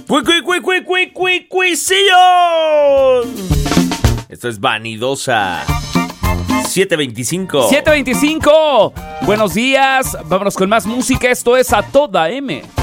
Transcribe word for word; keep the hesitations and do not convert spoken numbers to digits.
¡Cui, cui, cui, cui, cui, cui, cuisillos! Esto es Vanidosa. siete veinticinco. siete veinticinco. Buenos días. Vámonos con más música. Esto es A Toda M.